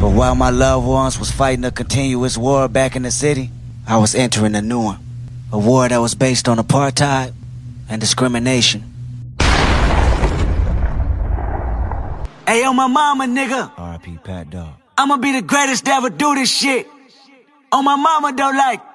But while my loved ones was fighting a continuous war back in the city, I was entering a new one. A war that was based on apartheid and discrimination. Hey, yo, my mama, nigga. R.I.P. Pat Dog. I'ma be the greatest to ever do this shit. On my mama, though, like...